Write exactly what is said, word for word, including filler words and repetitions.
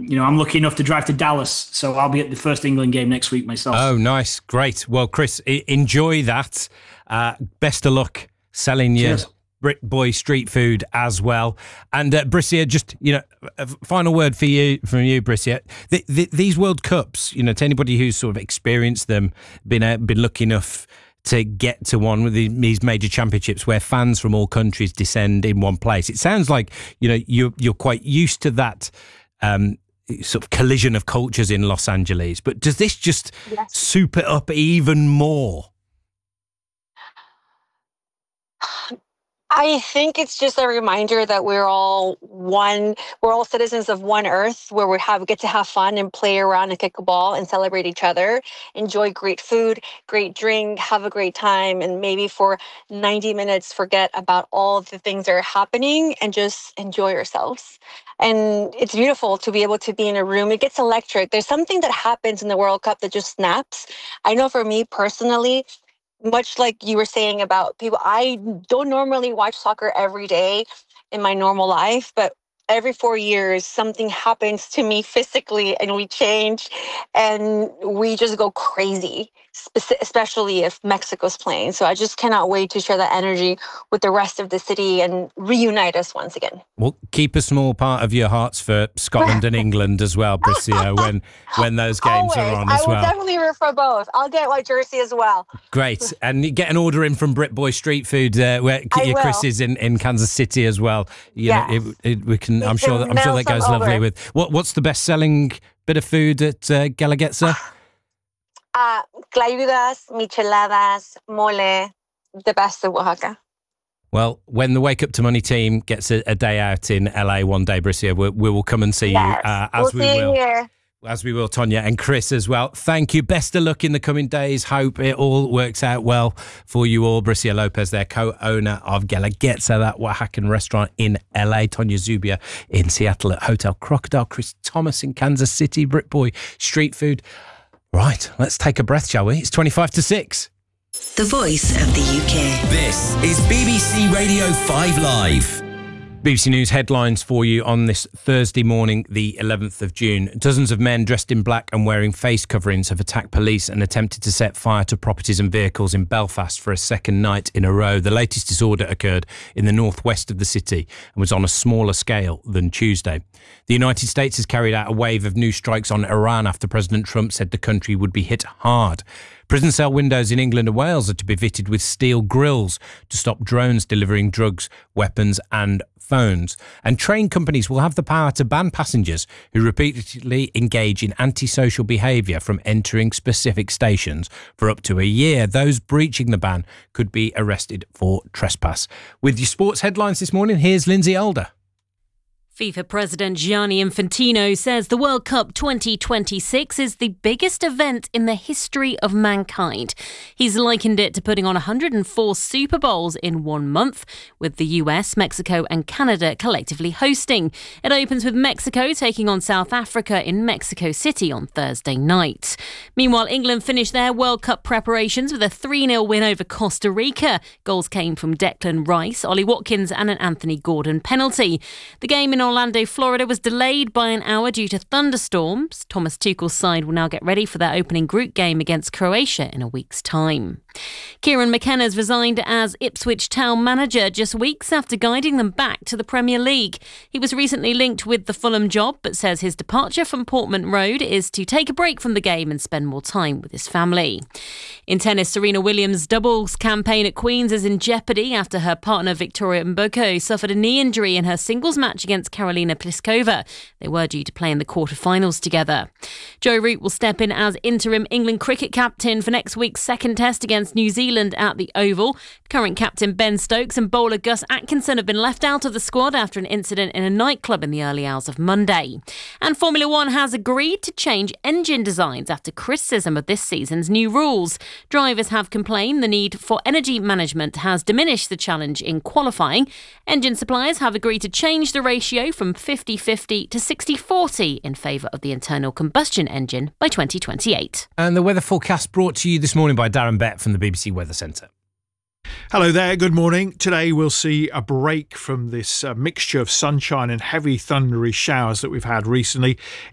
you know, I'm lucky enough to drive to Dallas, so I'll be at the first England game next week myself. Oh, nice. Great. Well, Chris, I- enjoy that. Uh, best of luck selling your Cheers. Brit Boy street food as well. And uh, Brysia, just, you know, a final word for you, from you, Brysia. The, the, these World Cups, you know, to anybody who's sort of experienced them, been uh, been lucky enough to get to one with the, these major championships where fans from all countries descend in one place. It sounds like, you know, you're, you're quite used to that um, sort of collision of cultures in Los Angeles. But does this just Yes. soup it up even more? I think it's just a reminder that we're all one, we're all citizens of one earth, where we have get to have fun and play around and kick a ball and celebrate each other, enjoy great food, great drink, have a great time, and maybe for ninety minutes forget about all the things that are happening and just enjoy yourselves. And it's beautiful to be able to be in a room. It gets electric. There's something that happens in the World Cup that just snaps. I know for me personally, much like you were saying about people, I don't normally watch soccer every day in my normal life, but every four years, something happens to me physically and we change and we just go crazy, spec- especially if Mexico's playing. So I just cannot wait to share that energy with the rest of the city and reunite us once again. Well, keep a small part of your hearts for Scotland and England as well, Brysia, when when those games Always. are on I as will well. definitely root for both. I'll get my jersey as well. Great. And you get an order in from Brit Boy Street Food, uh, where I your will. Chris is in, in Kansas City as well. You Yes. know, it, it, we can. We I'm sure. can That, I'm sure mail that goes some lovely over. with. What What's the best selling bit of food at uh, Galagetza? Uh, clayudas, micheladas, mole, the best of Oaxaca. Well, when the Wake Up to Money team gets a, a day out in L A one day, Brysia, we, we will come and see Yes. you uh, we'll as we see will. you here. As we will, Tonya and Chris as well. Thank you. Best of luck in the coming days. Hope it all works out well for you all. Brysia Lopez, their co-owner of Galagetza, that Oaxacan restaurant in L A. Tonya Zubia in Seattle at Hotel Crocodile. Chris Thomas in Kansas City. Brit Boy Street Food. Right, let's take a breath, shall we? It's twenty-five to six. The voice of the U K. This is B B C Radio five Live. B B C News headlines for you on this Thursday morning, the eleventh of June. Dozens of men dressed in black and wearing face coverings have attacked police and attempted to set fire to properties and vehicles in Belfast for a second night in a row. The latest disorder occurred in the northwest of the city and was on a smaller scale than Tuesday. The United States has carried out a wave of new strikes on Iran after President Trump said the country would be hit hard. Prison cell windows in England and Wales are to be fitted with steel grills to stop drones delivering drugs, weapons and phones. And train companies will have the power to ban passengers who repeatedly engage in antisocial behaviour from entering specific stations for up to a year. Those breaching the ban could be arrested for trespass. With your sports headlines this morning, here's Lindsay Alder. FIFA President Gianni Infantino says the World Cup twenty twenty-six is the biggest event in the history of mankind. He's likened it to putting on one hundred four Super Bowls in one month, with the U S, Mexico and Canada collectively hosting. It opens with Mexico taking on South Africa in Mexico City on Thursday night. Meanwhile, England finished their World Cup preparations with a three nil win over Costa Rica. Goals came from Declan Rice, Ollie Watkins and an Anthony Gordon penalty. The game in Orlando, Florida was delayed by an hour due to thunderstorms. Thomas Tuchel's side will now get ready for their opening group game against Croatia in a week's time. Kieran McKenna's resigned as Ipswich Town manager just weeks after guiding them back to the Premier League. He was recently linked with the Fulham job, but says his departure from Portman Road is to take a break from the game and spend more time with his family. In tennis, Serena Williams' doubles campaign at Queen's is in jeopardy after her partner Victoria Mboko suffered a knee injury in her singles match against Karolina Pliskova. They were due to play in the quarterfinals together. Joe Root will step in as interim England cricket captain for next week's second test against New Zealand at the Oval. Current captain Ben Stokes and bowler Gus Atkinson have been left out of the squad after an incident in a nightclub in the early hours of Monday. And Formula One has agreed to change engine designs after criticism of this season's new rules. Drivers have complained the need for energy management has diminished the challenge in qualifying. Engine suppliers have agreed to change the ratio from fifty fifty to sixty forty in favour of the internal combustion engine by twenty twenty-eight. And the weather forecast brought to you this morning by Darren Bett from the B B C Weather Centre. Hello there, good morning. Today we'll see a break from this uh, mixture of sunshine and heavy thundery showers that we've had recently.